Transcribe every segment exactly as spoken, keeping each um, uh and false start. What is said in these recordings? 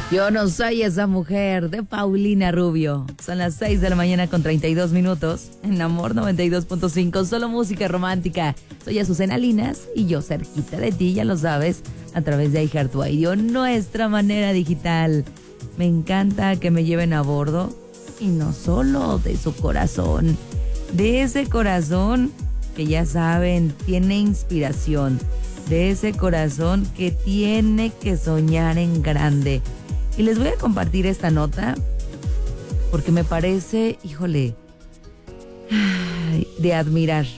Yo no soy esa mujer, de Paulina Rubio. Son las seis de la mañana con treinta y dos minutos. En Amor noventa y dos punto cinco, solo música romántica. Soy Azucena Linas y yo cerquita de ti, ya lo sabes, a través de iHeartRadio, nuestra manera digital. Me encanta que me lleven a bordo, y no solo de su corazón, de ese corazón que ya saben, tiene inspiración, de ese corazón que tiene que soñar en grande. Y les voy a compartir esta nota porque me parece, híjole, de admirar.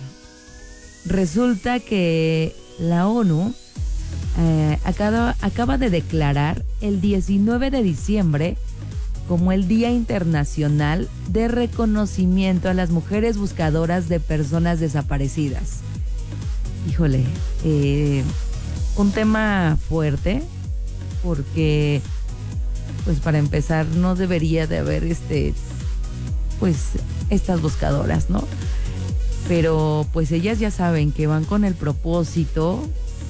Resulta que la ONU eh, acaba, acaba de declarar el diecinueve de diciembre como el Día Internacional de Reconocimiento a las Mujeres Buscadoras de Personas Desaparecidas. Híjole, eh, un tema fuerte porque, pues para empezar, no debería de haber este, pues estas buscadoras, ¿no? Pero pues ellas ya saben que van con el propósito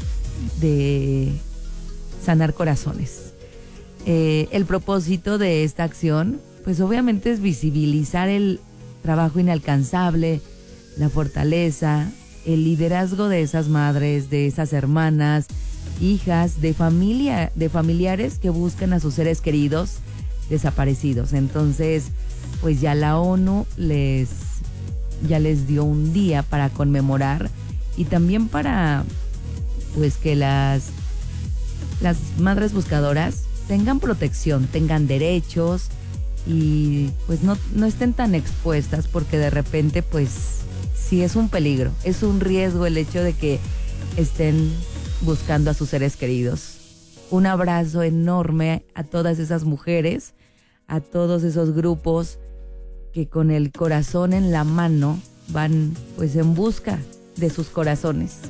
de sanar corazones. Eh, el propósito de esta acción, pues obviamente es visibilizar el trabajo inalcanzable, la fortaleza, el liderazgo de esas madres, de esas hermanas, hijas, de familia, de familiares que buscan a sus seres queridos desaparecidos. Entonces, pues ya la ONU les, ya les dio un día para conmemorar y también para, pues que las, las madres buscadoras tengan protección, tengan derechos y pues no, no estén tan expuestas, porque de repente pues sí es un peligro, es un riesgo el hecho de que estén buscando a sus seres queridos. Un abrazo enorme a todas esas mujeres, a todos esos grupos que con el corazón en la mano van pues en busca de sus corazones.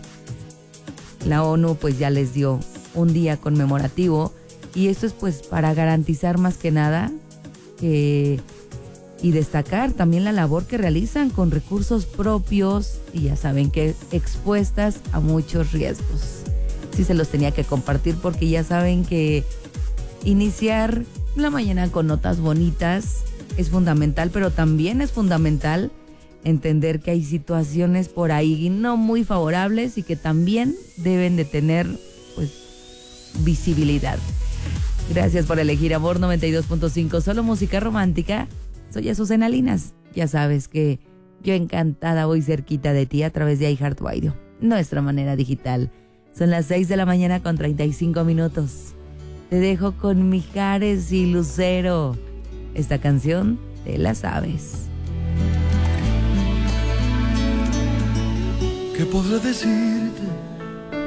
La ONU pues ya les dio un día conmemorativo y esto es pues para garantizar más que nada que, y destacar también la labor que realizan con recursos propios y ya saben que expuestas a muchos riesgos. Sí se los tenía que compartir porque ya saben que iniciar la mañana con notas bonitas es fundamental, pero también es fundamental entender que hay situaciones por ahí no muy favorables y que también deben de tener pues visibilidad. Gracias por elegir Amor noventa y dos punto cinco, solo música romántica. Soy Azucena Linas. Ya sabes que yo encantada voy cerquita de ti a través de iHeartRadio, nuestra manera digital. Son las seis de la mañana con treinta y cinco minutos. Te dejo con Mijares y Lucero. Esta canción te la sabes. ¿Qué podré decir